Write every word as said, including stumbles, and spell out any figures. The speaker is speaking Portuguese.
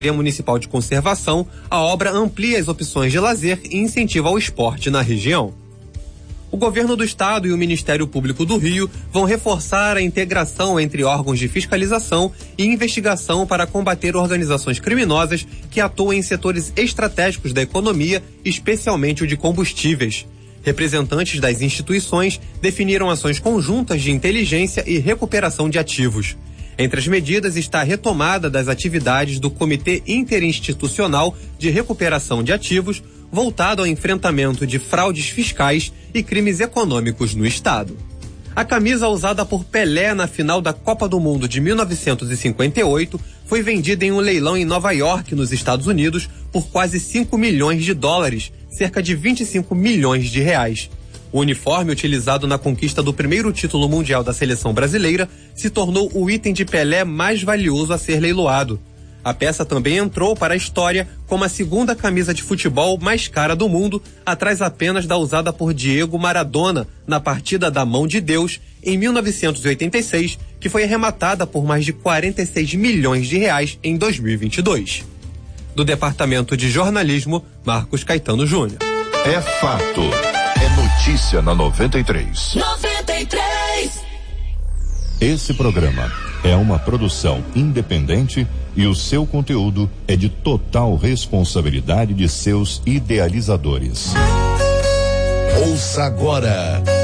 Municipal de Conservação, a obra amplia as opções de lazer e incentiva o esporte na região. O governo do estado e o Ministério Público do Rio vão reforçar a integração entre órgãos de fiscalização e investigação para combater organizações criminosas que atuam em setores estratégicos da economia, especialmente o de combustíveis. Representantes das instituições definiram ações conjuntas de inteligência e recuperação de ativos. Entre as medidas está a retomada das atividades do Comitê Interinstitucional de Recuperação de Ativos, voltado ao enfrentamento de fraudes fiscais e crimes econômicos no estado. A camisa usada por Pelé na final da Copa do Mundo de mil novecentos e cinquenta e oito foi vendida em um leilão em Nova York, nos Estados Unidos, por quase cinco milhões de dólares, cerca de vinte e cinco milhões de reais. O uniforme utilizado na conquista do primeiro título mundial da seleção brasileira se tornou o item de Pelé mais valioso a ser leiloado. A peça também entrou para a história como a segunda camisa de futebol mais cara do mundo, atrás apenas da usada por Diego Maradona na partida da Mão de Deus em mil novecentos e oitenta e seis, que foi arrematada por mais de quarenta e seis milhões de reais em dois mil e vinte e dois. Do Departamento de Jornalismo, Marcos Caetano Júnior. É fato. É notícia na noventa e três. noventa e três. Esse programa é uma produção independente e o seu conteúdo é de total responsabilidade de seus idealizadores. Ouça agora